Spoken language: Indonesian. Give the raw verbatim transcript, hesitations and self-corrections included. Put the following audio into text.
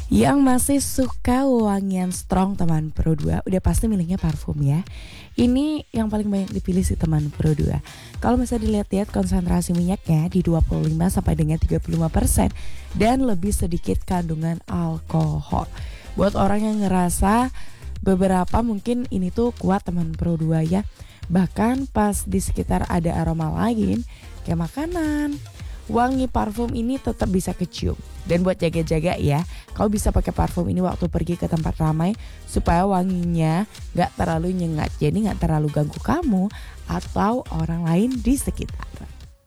Yang masih suka wangian strong teman Pro dua udah pasti milihnya parfum ya. Ini yang paling banyak dipilih si teman Pro dua. Kalau misalnya dilihat-lihat konsentrasi minyaknya di dua puluh lima sampai dengan tiga puluh lima persen dan lebih sedikit kandungan alkohol. Buat orang yang ngerasa beberapa mungkin ini tuh kuat teman Pro dua ya. Bahkan pas di sekitar ada aroma lain kayak makanan, wangi parfum ini tetap bisa kecium. Dan buat jaga-jaga ya, kau bisa pakai parfum ini waktu pergi ke tempat ramai supaya wanginya gak terlalu nyengat. Jadi gak terlalu ganggu kamu atau orang lain di sekitar.